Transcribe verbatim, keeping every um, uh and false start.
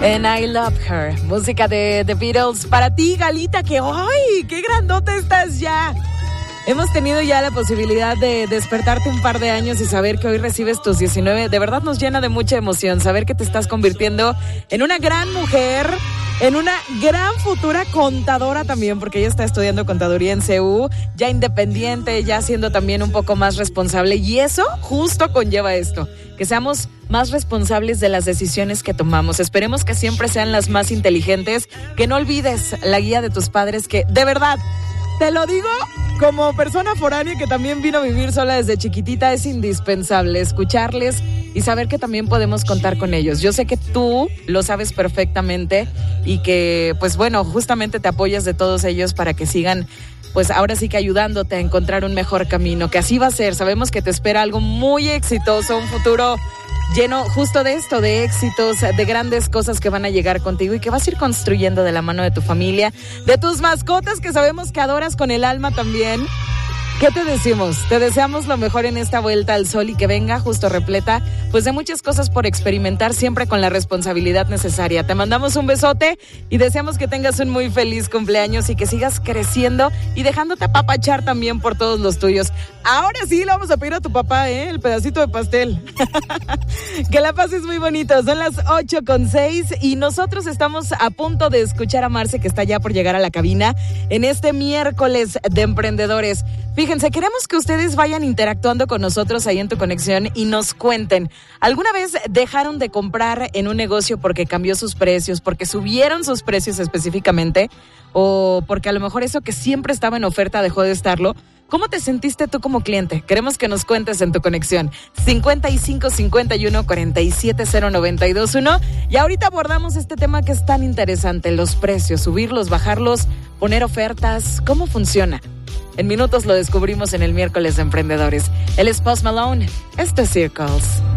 And I Love Her, música de The Beatles. Para ti, Galita, que ¡ay! ¡Qué grandota estás ya! Hemos tenido ya la posibilidad de despertarte un par de años y saber que hoy recibes tus diecinueve. De verdad nos llena de mucha emoción saber que te estás convirtiendo en una gran mujer, en una gran futura contadora también, porque ella está estudiando contaduría en C U, ya independiente, ya siendo también un poco más responsable. Y eso justo conlleva esto, que seamos más responsables de las decisiones que tomamos. Esperemos que siempre sean las más inteligentes, que no olvides la guía de tus padres, que de verdad, te lo digo como persona foránea que también vino a vivir sola desde chiquitita, es indispensable escucharles y saber que también podemos contar con ellos. Yo sé que tú lo sabes perfectamente y que, pues bueno, justamente te apoyas de todos ellos para que sigan, pues ahora sí que ayudándote a encontrar un mejor camino, que así va a ser. Sabemos que te espera algo muy exitoso, un futuro lleno justo de esto, de éxitos, de grandes cosas que van a llegar contigo y que vas a ir construyendo de la mano de tu familia, de tus mascotas que sabemos que adoras con el alma también. ¿Qué te decimos? Te deseamos lo mejor en esta vuelta al sol y que venga justo repleta, pues de muchas cosas por experimentar, siempre con la responsabilidad necesaria. Te mandamos un besote y deseamos que tengas un muy feliz cumpleaños y que sigas creciendo y dejándote apapachar también por todos los tuyos. Ahora sí le vamos a pedir a tu papá, ¿eh? El pedacito de pastel. Que la pases muy bonito. Son las ocho con seis y nosotros estamos a punto de escuchar a Marce, que está ya por llegar a la cabina en este miércoles de emprendedores. Fíjense, queremos que ustedes vayan interactuando con nosotros ahí en Tu Conexión y nos cuenten, ¿alguna vez dejaron de comprar en un negocio porque cambió sus precios, porque subieron sus precios específicamente, o porque a lo mejor eso que siempre estaba en oferta dejó de estarlo? ¿Cómo te sentiste tú como cliente? Queremos que nos cuentes en Tu Conexión. cincuenta y cinco cincuenta y uno cuarenta y siete cero noventa y dos uno. Y ahorita abordamos este tema que es tan interesante, los precios, subirlos, bajarlos, poner ofertas, ¿cómo funciona? En minutos lo descubrimos en el miércoles de Emprendedores. Él es Post Malone. Esto es Circles.